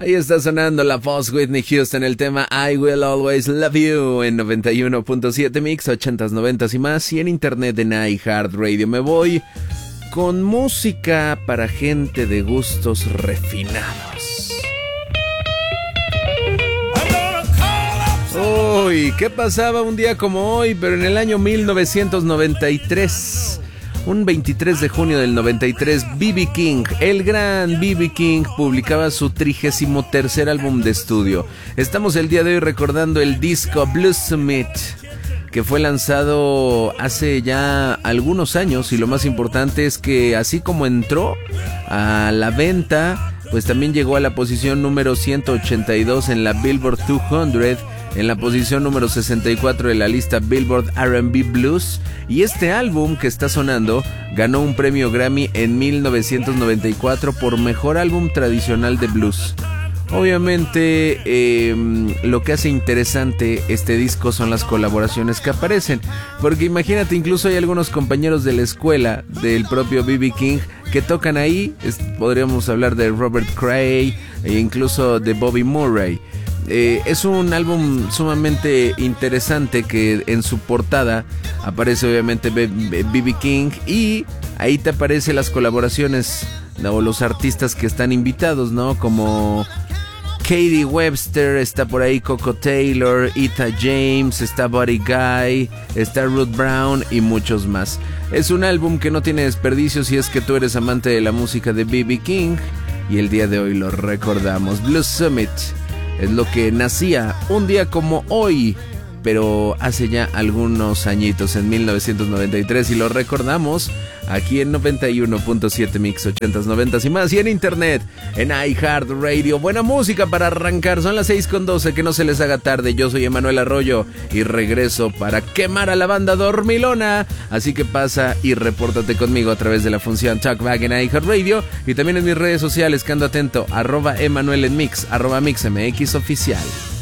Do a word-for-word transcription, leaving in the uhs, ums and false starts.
Ahí está sonando la voz Whitney Houston, el tema I Will Always Love You en noventa y uno punto siete Mix, ochentas, noventas y más, y en internet en iHeartRadio. Me voy con música para gente de gustos refinados. Uy, ¿qué pasaba un día como hoy, pero en el año mil novecientos noventa y tres? Un veintitrés de junio del noventa y tres, B B King, el gran B B King, publicaba su trigésimo tercer álbum de estudio. Estamos el día de hoy recordando el disco Blues Summit, que fue lanzado hace ya algunos años, y lo más importante es que así como entró a la venta, pues también llegó a la posición número ciento ochenta y dos en la Billboard doscientos, en la posición número sesenta y cuatro de la lista Billboard R and B Blues, y este álbum que está sonando ganó un premio Grammy en mil novecientos noventa y cuatro por mejor álbum tradicional de blues. Obviamente eh, lo que hace interesante este disco son las colaboraciones que aparecen, porque imagínate, incluso hay algunos compañeros de la escuela del propio B B King que tocan ahí. Es, podríamos hablar de Robert Cray e incluso de Bobby Murray. Eh, es un álbum sumamente interesante que en su portada aparece obviamente B B King, y ahí te aparecen las colaboraciones o los artistas que están invitados, ¿no? Como Katie Webster, está por ahí Coco Taylor, Etta James, está Buddy Guy, está Ruth Brown y muchos más. Es un álbum que no tiene desperdicio si es que tú eres amante de la música de B B King, y el día de hoy lo recordamos. Blues Summit es lo que nacía un día como hoy, pero hace ya algunos añitos, en mil novecientos noventa y tres, y lo recordamos aquí en noventa y uno punto siete Mix, ochentas, noventas y más, y en internet en iHeartRadio. Buena música para arrancar, son las seis con doce, que no se les haga tarde. Yo soy Emanuel Arroyo y regreso para quemar a la banda dormilona, así que pasa y repórtate conmigo a través de la función Talkback en iHeartRadio, y también en mis redes sociales, que ando atento, arroba Emanuel en Mix, arroba MixMX oficial.